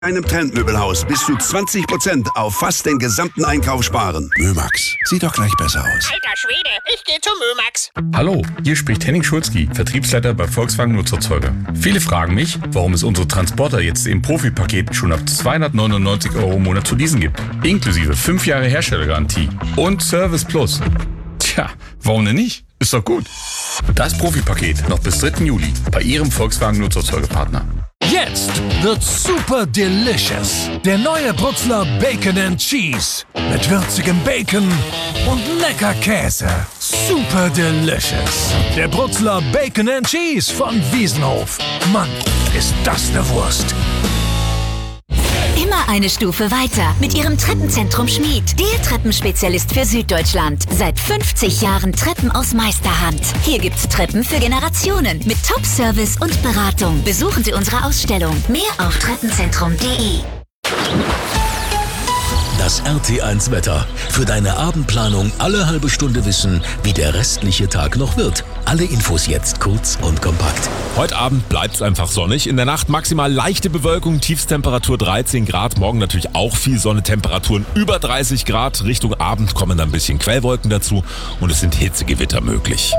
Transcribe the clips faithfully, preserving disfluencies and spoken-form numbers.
Einem Trendmöbelhaus bis zu zwanzig Prozent auf fast den gesamten Einkauf sparen. Mömax, sieht doch gleich besser aus. Alter Schwede, ich gehe zu Mömax. Hallo, hier spricht Henning Schulzki, Vertriebsleiter bei Volkswagen Nutzerzeuger. Viele fragen mich, warum es unsere Transporter jetzt im Profi-Paket schon ab zweihundertneunundneunzig Euro im Monat zu leasen gibt. Inklusive fünf Jahre Herstellergarantie und Service Plus. Tja, warum denn nicht? Ist doch gut. Das Profi-Paket noch bis dritten Juli bei Ihrem Volkswagen Nutzerzeugerpartner. Jetzt wird super delicious. Der neue Brutzler Bacon and Cheese. Mit würzigem Bacon und lecker Käse. Super delicious. Der Brutzler Bacon and Cheese von Wiesenhof. Mann, ist das eine Wurst. Immer eine Stufe weiter mit ihrem Treppenzentrum Schmied. Der Treppenspezialist für Süddeutschland. Seit fünfzig Jahren Treppen aus Meisterhand. Hier gibt's Treppen für Generationen mit Top-Service und Beratung. Besuchen Sie unsere Ausstellung. Mehr auf treppenzentrum punkt de. Das R T eins Wetter. Für deine Abendplanung alle halbe Stunde wissen, wie der restliche Tag noch wird. Alle Infos jetzt kurz und kompakt. Heute Abend bleibt es einfach sonnig. In der Nacht maximal leichte Bewölkung, Tiefstemperatur dreizehn Grad. Morgen natürlich auch viel Sonne, Temperaturen über dreißig Grad. Richtung Abend kommen dann ein bisschen Quellwolken dazu und es sind Hitzegewitter möglich.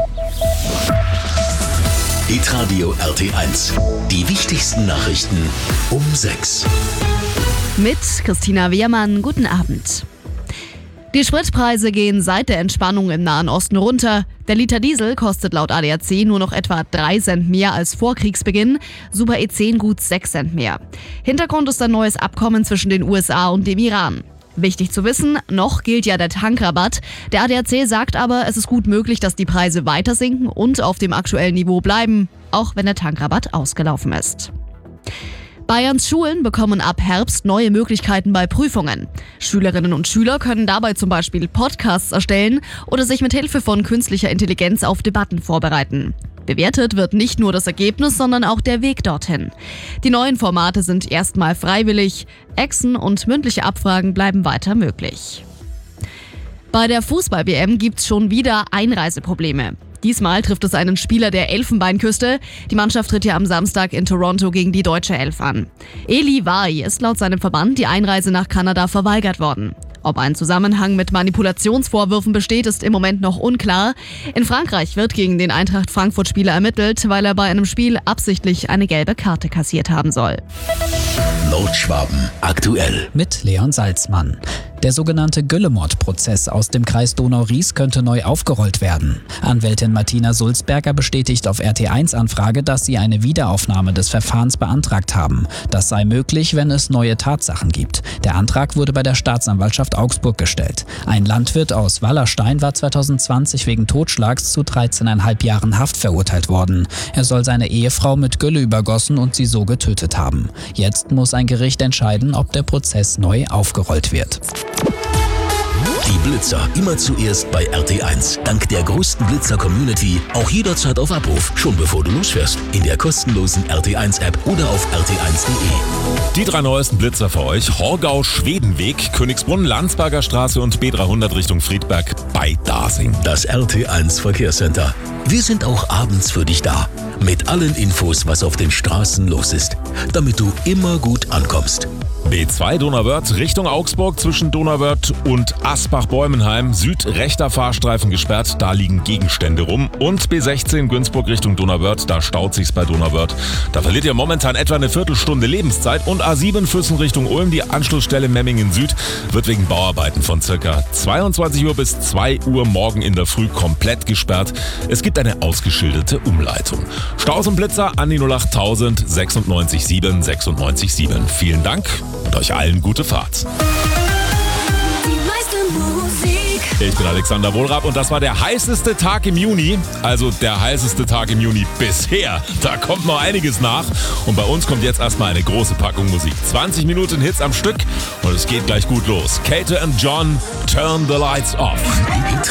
Hitradio R T eins. Die wichtigsten Nachrichten um sechs. Mit Christina Wehrmann, guten Abend. Die Spritpreise gehen seit der Entspannung im Nahen Osten runter. Der Liter Diesel kostet laut A D A C nur noch etwa drei Cent mehr als vor Kriegsbeginn, Super E zehn gut sechs Cent mehr. Hintergrund ist ein neues Abkommen zwischen den U S A und dem Iran. Wichtig zu wissen, noch gilt ja der Tankrabatt. Der A D A C sagt aber, es ist gut möglich, dass die Preise weiter sinken und auf dem aktuellen Niveau bleiben, auch wenn der Tankrabatt ausgelaufen ist. Bayerns Schulen bekommen ab Herbst neue Möglichkeiten bei Prüfungen. Schülerinnen und Schüler können dabei zum Beispiel Podcasts erstellen oder sich mit Hilfe von künstlicher Intelligenz auf Debatten vorbereiten. Bewertet wird nicht nur das Ergebnis, sondern auch der Weg dorthin. Die neuen Formate sind erstmal freiwillig, Exen und mündliche Abfragen bleiben weiter möglich. Bei der Fußball-W M gibt's schon wieder Einreiseprobleme. Diesmal trifft es einen Spieler der Elfenbeinküste. Die Mannschaft tritt ja am Samstag in Toronto gegen die deutsche Elf an. Eli Wahi ist laut seinem Verband die Einreise nach Kanada verweigert worden. Ob ein Zusammenhang mit Manipulationsvorwürfen besteht, ist im Moment noch unklar. In Frankreich wird gegen den Eintracht-Frankfurt-Spieler ermittelt, weil er bei einem Spiel absichtlich eine gelbe Karte kassiert haben soll. Nordschwaben aktuell. Mit Leon Salzmann. Der sogenannte Güllemord-Prozess aus dem Kreis Donau-Ries könnte neu aufgerollt werden. Anwältin Martina Sulzberger bestätigt auf R T eins Anfrage, dass sie eine Wiederaufnahme des Verfahrens beantragt haben. Das sei möglich, wenn es neue Tatsachen gibt. Der Antrag wurde bei der Staatsanwaltschaft Augsburg gestellt. Ein Landwirt aus Wallerstein war zweitausendzwanzig wegen Totschlags zu dreizehneinhalb Jahren Haft verurteilt worden. Er soll seine Ehefrau mit Gülle übergossen und sie so getötet haben. Jetzt muss ein Gericht entscheiden, ob der Prozess neu aufgerollt wird. Die Blitzer immer zuerst bei R T eins. Dank der größten Blitzer-Community auch jederzeit auf Abruf, schon bevor du losfährst. In der kostenlosen R T eins App oder auf r t eins punkt de. Die drei neuesten Blitzer für euch: Horgau, Schwedenweg, Königsbrunn, Landsberger Straße und B dreihundert Richtung Friedberg bei Dasing. Das R T eins Verkehrscenter. Wir sind auch abends für dich da. Mit allen Infos, was auf den Straßen los ist. Damit du immer gut ankommst. B zwei Donauwörth Richtung Augsburg zwischen Donauwörth und Asbach-Bäumenheim. Südrechter Fahrstreifen gesperrt, da liegen Gegenstände rum. Und B sechzehn Günzburg Richtung Donauwörth, da staut sich's bei Donauwörth. Da verliert ihr momentan etwa eine Viertelstunde Lebenszeit. Und A sieben Füssen Richtung Ulm, die Anschlussstelle Memmingen Süd, wird wegen Bauarbeiten von circa zweiundzwanzig Uhr bis zwei Uhr morgen in der Früh komplett gesperrt. Es gibt eine ausgeschilderte Umleitung. Staus und Blitzer an die null acht tausend sechsundneunzig sieben sechsundneunzig sieben. Vielen Dank und euch allen gute Fahrt. Ich bin Alexander Wohlrab und das war der heißeste Tag im Juni. Also der heißeste Tag im Juni bisher. Da kommt noch einiges nach. Und bei uns kommt jetzt erstmal eine große Packung Musik. zwanzig Minuten Hits am Stück und es geht gleich gut los. Kater and John, Turn the Lights Off.